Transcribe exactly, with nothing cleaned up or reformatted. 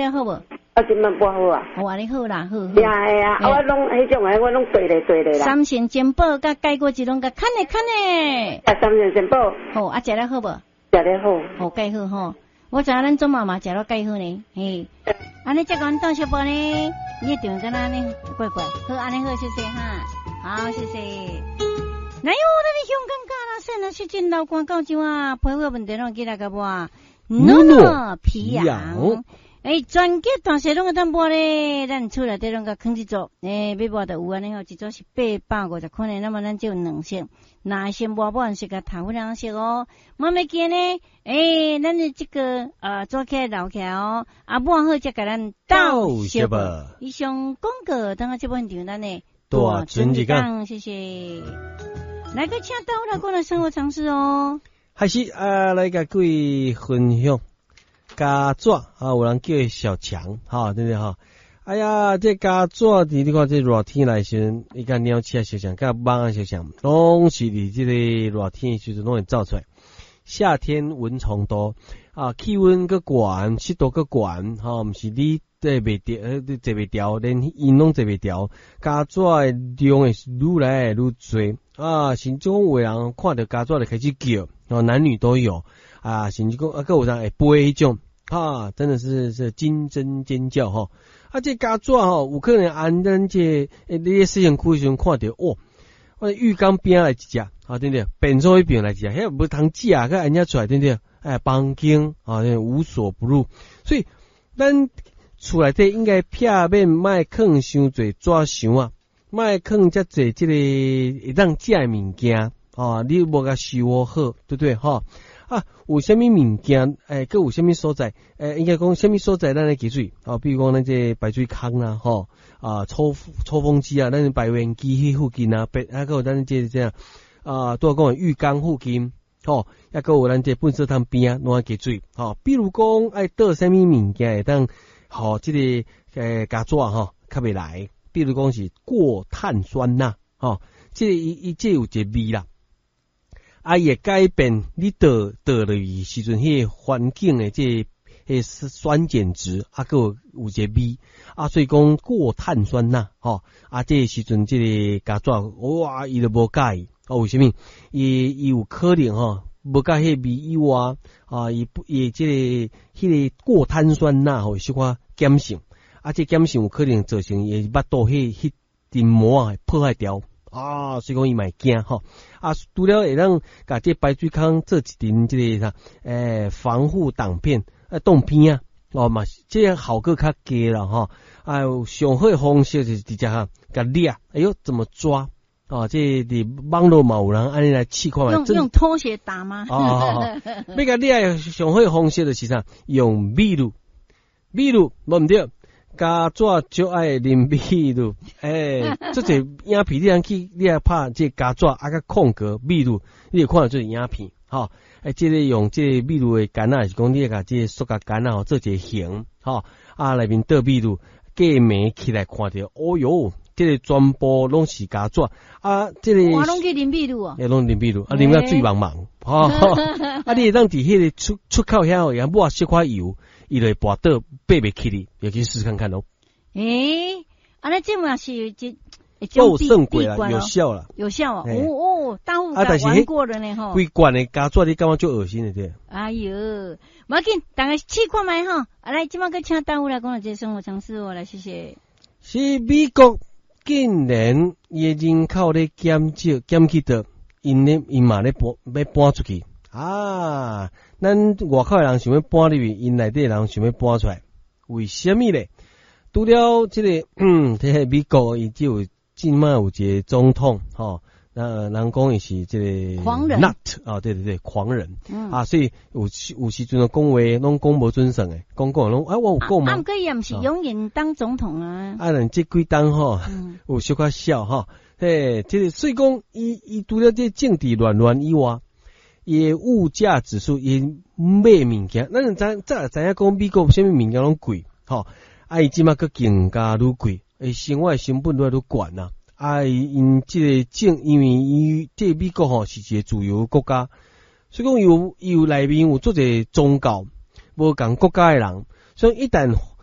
了好无？ 啊，今晚不好啊。 我安尼好啦，好。 呀哎呀，啊我拢迄种诶，我拢对咧对咧啦。 三仙珍宝甲解过一拢甲看咧看咧。 啊，三仙珍宝。 好，啊，食了好无？ 食了好。 好，解好吼。我知影咱做妈妈食了解好呢，嘿。安尼再讲倒小包呢，你一定跟咱呢乖乖。好，安尼好，谢谢哈。好，谢谢。哪有咱的香港家啦？现在是真老官高招啊，配合问题拢记来个无？诺诺皮羊。诶，全节大细拢个淡薄咧，咱厝内底拢个坑一组，诶，要无就有安尼吼，一组是八百五十块呢，那么咱就有两色，那先无无是个头两色哦，莫咪记呢，诶，咱的这个呃做起来留起来哦，啊，不好再甲咱倒小吧。以上广告等下这本场咱呢， 大尊一讲， 谢谢。来个请到来过来生活常识哦， 还是啊来甲各位分享。加纸啊，有人叫小强，哈，对不对哈？哎呀，这加纸伫你看这热天来时，你看鸟鼠小强，甲蚊仔小强，拢是伫这个热天时阵拢会走出来。夏天蚊虫多啊，气温个悬，湿度个悬，哈，毋是你坐袂调，呃，坐袂调，连因拢坐袂调。加纸的量会是愈来愈多啊，甚至讲有人看到加纸就开始叫，哦，男女都有。啊，甚至讲啊，个有人会飞迄种，哈，真的是是惊声尖叫哈！啊，这加纸吼，有可能按咱这诶，你诶摄像区时阵看到，哦，我浴缸边来一只，啊，对不对？便所一边来一只，迄无通食啊，个按下出来，对不对？哎，房间啊，无所不入，所以咱厝内底应该片面卖放伤侪纸箱啊，卖放遮侪这个会当食诶物件啊，你无甲收好，对不对？哈。啊，有啥物物件？诶，佮有啥物所在？诶，应该讲啥物所在？咱来记水啊，比如讲咱这排水坑啦，吼啊，抽抽风机啊，咱排烟机迄附近啊，别啊，佮有咱这这样啊，拄讲浴缸附近，吼，抑佮有咱这粪扫桶边啊，拢爱记水，吼，比如讲爱倒啥物物件会当，吼，这个诶加纸吼，较袂来，比如讲是过碳酸钠，吼，这伊伊这有一个味啦。啊，也改变你倒倒落去时阵，迄个环境诶，这迄酸碱值啊，个有有一个味啊，所以讲过碳酸钠，吼啊，这个时阵这个加纸哇，伊就无介意啊，为什么？伊伊有可能吼，无介迄个味以外啊，伊伊这个迄个过碳酸钠吼，小可碱性啊，这碱性有可能造成伊巴肚迄迄黏膜啊破坏掉。啊，所以讲伊嘛会惊吼啊，除了会当甲这排水坑做一层这个啥诶防护挡片啊挡片啊，哦嘛，这效果较低啦吼。啊，上好的方式就是直接哈甲抓，哎呦怎么抓？哦，这伫网络嘛有人安尼来试看用用拖鞋打吗？ 哦，要甲抓上好的方式就是啥？用秘鲁，秘鲁无毋对。加纸就爱啉秘鲁，诶、欸，这个影片你通去，你来拍这加纸啊个空格秘鲁，你会看到这个影片，吼，诶，这个用这个秘鲁的杆啊，是讲你甲这个塑胶杆啊，做一个形，吼，啊内面倒秘鲁，过暝起来看到，哦哟，这个全部拢是加纸啊，这个我拢去啉秘鲁哦， 诶，拢啉秘鲁，啊，啉到水茫茫，吼、哦，啊，你会当伫迄个出出口遐哦，也抹小块油。伊就会跋倒爬袂起哩，也可以试试看看咯。 诶，安尼这嘛是这够胜过啦，有效啦， 有效哦。哦哦，大户啊，但是玩过了呢吼。 规罐的加纸你感觉就恶心了对。 哎哟，无要紧，大家试看卖吼。啊来，即马个请大户来讲这生活常识哦，来谢谢。 是美国竟然伊人口咧减少减去到，因咧因嘛咧搬要搬出去。啊，咱外口的人想要搬入去，因内底的人想要搬出来，为什么咧？除了这个，嗯，这个美国伊只有今麦有一个总统，吼，那人讲伊是这个狂人 ，nut 啊，对对对，狂人， 嗯、 啊，所以有有时阵讲话拢讲无准绳诶，讲讲拢，啊，我有讲嘛， 啊，毋过伊也毋是永远当总统啊， 啊，人这几当吼， 嗯、 有小可笑吼，嘿，这个所以讲，伊伊除了这政治乱乱以外。伊物价指数伊买物件，咱知知知影讲美国啥物物件拢贵，吼，啊伊即马佫更加愈贵，诶，生活成本愈来愈悬呐，啊因即个政，因为伊即个美国吼是一个自由国家，所以讲有有内面有做者宗教，无共国家诶人，所以一旦